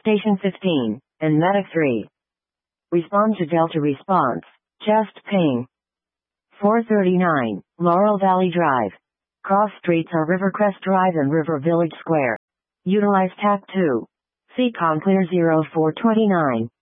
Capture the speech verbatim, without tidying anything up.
Station fifteen, and Medic three. Respond to Delta response. Chest ping. four thirty-nine, Laurel Valley Drive. Cross streets are Rivercrest Drive and River Village Square. Utilize T A C two. C COM clear zero four two nine.